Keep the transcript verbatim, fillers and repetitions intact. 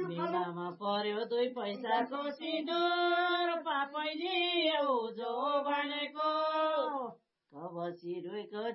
मेलामा पर्यो दुई पैसाको सिन्दुर पापैले उजो भनेको कबसी रुईको